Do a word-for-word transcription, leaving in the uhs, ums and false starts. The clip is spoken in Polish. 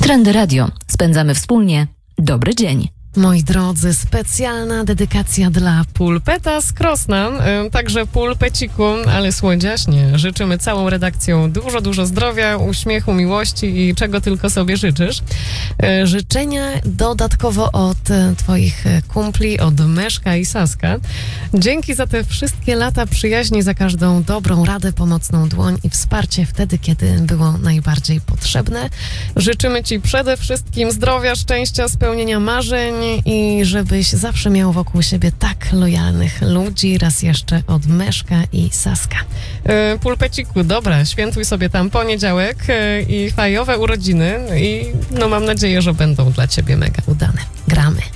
Trendy Radio. Spędzamy wspólnie dobry dzień. Moi drodzy, specjalna dedykacja dla Pulpeta z Krosna, także pulpeciku, ale słodziaśnie. Życzymy całą redakcją dużo, dużo zdrowia, uśmiechu, miłości i czego tylko sobie życzysz. Życzenia dodatkowo od twoich kumpli, od Meszka i Saska. Dzięki za te wszystkie lata przyjaźni, za każdą dobrą radę, pomocną dłoń i wsparcie wtedy, kiedy było najbardziej potrzebne. Życzymy ci przede wszystkim zdrowia, szczęścia, spełnienia marzeń i żebyś zawsze miał wokół siebie tak lojalnych ludzi. Raz jeszcze od Meszka i Saska. Yy, Pulpeciku, dobra, świętuj sobie tam poniedziałek yy, i fajowe urodziny i no mam nadzieję, że będą dla ciebie mega udane. Gramy.